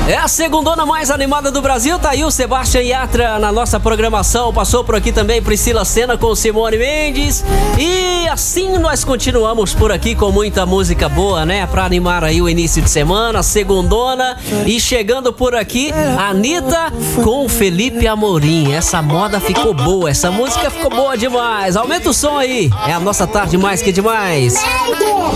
É a segundona mais animada do Brasil, tá aí o Sebastião Yatra na nossa programação. Passou por aqui também Priscila Senna com Simone Mendes. E assim nós continuamos por aqui com muita música boa, né? Pra animar aí o início de semana, segundona. E chegando por aqui, Anitta com Felipe Amorim. Essa moda ficou boa, essa música ficou boa demais. Aumenta o som aí, é a nossa tarde mais que demais.